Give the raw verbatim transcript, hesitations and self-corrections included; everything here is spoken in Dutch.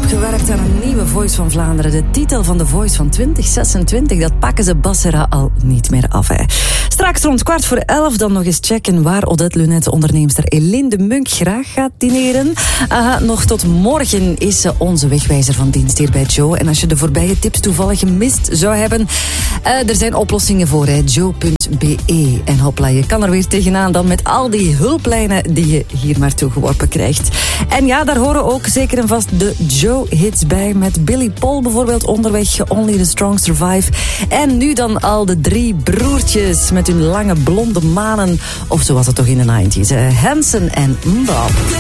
gewerkt aan een nieuwe Voice van Vlaanderen. De titel van de Voice van twintig zesentwintig, dat pakken ze Bassera al niet meer af. Hè. Straks rond kwart voor elf dan nog eens checken waar Odette Lunette onderneemster Eline de Munk graag gaat dineren. Aha, nog tot morgen is ze onze wegwijzer van dienst hier bij Joe. En als je de voorbije tips toevallig gemist zou hebben, uh, er zijn oplossingen voor, hè. joe punt be. En hopla, je kan er weer tegenaan dan met al die hulplijnen die je hier maar toegeworpen krijgt. En ja, daar horen ook zeker en vast de Joe-hits bij. Met Billy Paul bijvoorbeeld onderweg, Only the Strong Survive. En nu dan al de drie broertjes met hun lange blonde manen. Of zo was het toch in de negentig. Uh, Hanson en Mbop.